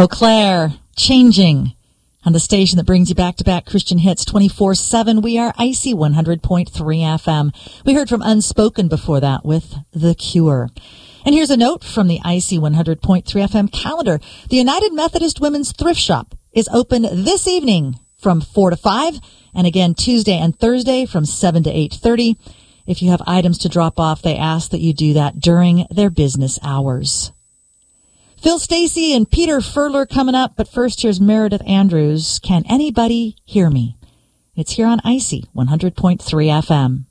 Eau Claire, Changing, on the station that brings you back-to-back Christian hits 24/7. We are Icy 100.3 FM. We heard from Unspoken before that with The Cure. And here's a note from the Icy 100.3 FM calendar. The United Methodist Women's Thrift Shop is open this evening from 4 to 5, and again Tuesday and Thursday from 7 to 8:30. If you have items to drop off, they ask that you do that during their business hours. Phil Stacey and Peter Furler coming up, but first here's Meredith Andrews. Can Anybody Hear Me? It's here on Icy 100.3 FM.